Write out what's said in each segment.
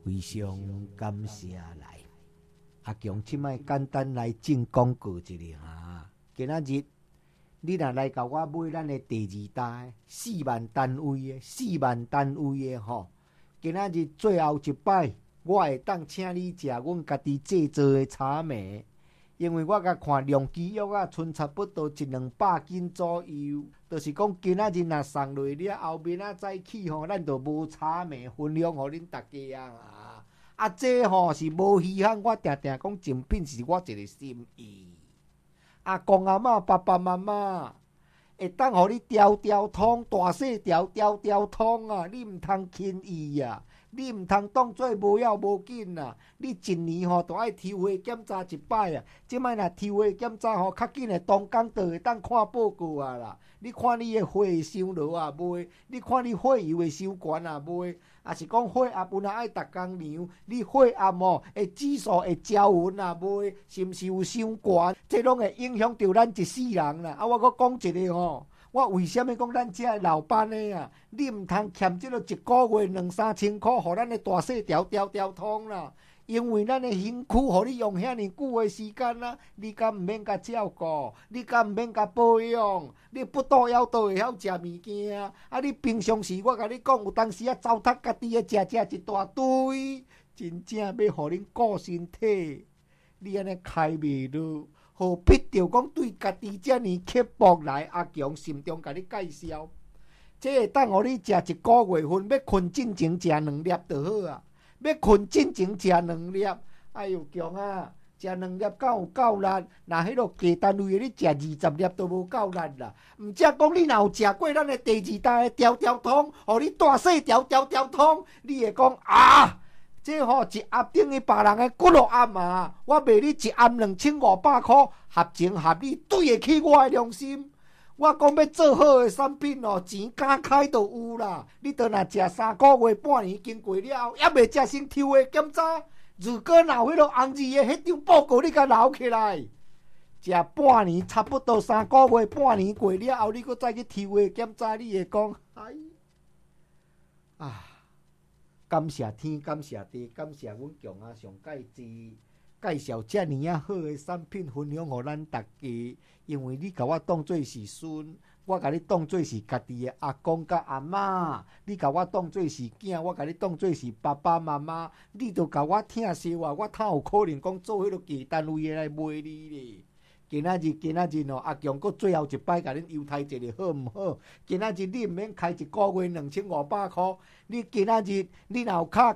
非常感谢来。阿强，即摆简单来正广告一下哈。今仔日你若来甲我买咱的第二代4万单位的4万单位的吼，今仔日最后一摆，我会当请你食阮家己制作的茶糜，因为我甲看量基约啊，剩差不多100-200斤左右，就是讲今仔日若送落了后面仔早起吼，咱就无茶糜分享互恁大家啊！啊，这吼是无稀罕，我定定讲精品是我一个心意。阿公阿嬷、爸爸妈妈会当互你条条通，大细条条通啊！你毋通轻易啊！你毋通当做无要无紧啊！你一年吼都爱抽血检查一摆啊！即摆若抽血检查吼，较紧的当工就会当看报告啊啦！你看你的血会伤落啊袂？你看你血油会伤悬啊袂？也是讲血压本来爱逐工量，你血压吼的指数会照匀啊袂？是毋是有伤悬？这拢会影响到咱一世人啦！啊，我阁讲一个吼。我为什么讲咱遮老板的啊？你毋通欠即落一个月2-3千块，互咱的大细条通啦。因为咱的身躯，互你用遐尼久的时间啦，你敢毋免甲照顾？你敢毋免甲保养？你不倒腰都会晓食物件啊！你平常时我甲你讲，有当时啊糟蹋家己的食一大堆，真正要互恁顾身体，你安尼开袂落。何必着讲对家己遮尼刻薄来？阿强心中甲你介绍，这会当互你食一个月份，要困进前食2粒就好啊！要困进前食2粒，哎呦强啊！食2粒敢有够力？若迄落鸡单位你食20粒都无够力啦！毋则讲你若有食过咱的第二代的条通，互你大细条通，你会讲啊！这吼一盒等于别人的骨肉饵嘛，我卖你一盒2500块，合情合理，对得起我的良心。我讲要做好的产品哦，钱敢开就有啦。你倒若食3个月、半年经过了后，还未食先抽的检查，如果若有迄落红字的迄张报告，你甲留起来。食半年，差不多3个月、半年过了后，你搁再去抽的检查，你会讲，哎啊！感谢天，感谢地，感谢阮强啊！上介绍遮尔啊好的产品分享互咱大家，因为你甲我当作是孙，我甲你当作是家己的阿公甲阿嬷，你甲我当作是囝，我甲你当作是爸爸妈妈，你就甲我疼惜我，我哪有可能讲做迄落大单位的来卖你咧？今仔日哦，阿强搁最后一摆甲恁优待一下好毋好？今仔日你毋免开一个月2500块，你今仔日你若有卡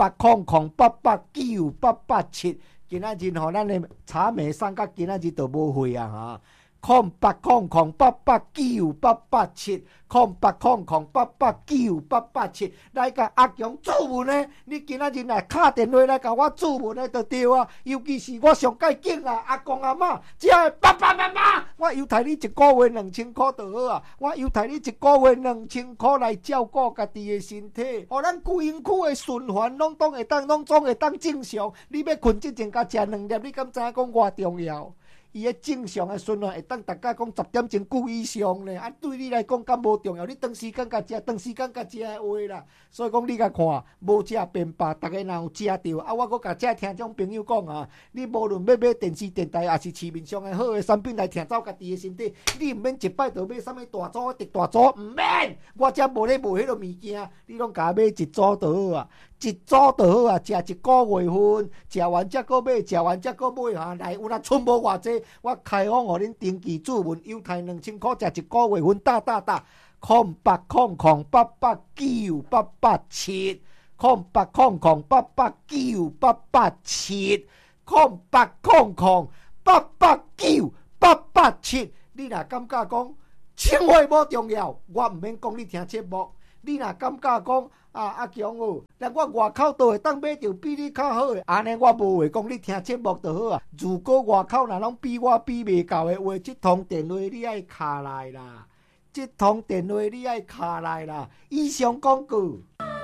0800889887，今仔日吼咱的茶糜送到今仔日就无货啊哈！0800889887，0800889887，来甲阿强注文呢？你今仔日来敲电话来甲我注文呢，就对啊！尤其是我上介敬啊，阿公阿嬷，遮个爸爸妈妈，我优待你一个月2000块就好啊！我优待你一个月2000块来照顾家己的身体，互咱规身躯的循环拢总会当正常。你要困之前，甲食2粒，你敢知影讲偌重要？伊个正常的循环会当大家讲10点钟久以上咧，啊，对你来讲敢无重要？你长时间甲食，长时间甲食的话啦。所以讲你甲看，无食便罢，大家若有食着啊，我阁甲遮听众朋友讲啊，你无论要买电视、电台，也是市面上的好的产品来听走家己的身体，你毋免一摆就买啥物大组、特大组，毋免。我遮无咧卖迄落物件，你拢甲买一组就好啊。一组就好啊，食一个月份，食完才阁买，食完才阁买哈。来，有若剩无偌济，我开放互恁登记注文，优待2000块，食一个月份，打0800889887，0800889887，你若感觉讲称谓无重要，我毋免讲你听节目。你若感觉讲阿强哦，那我外口都会当买到比你较好的，安尼我无话讲，你听节目就好啊。如果外口若拢比我比袂到的话，这通电话你爱卡来啦，以上广告。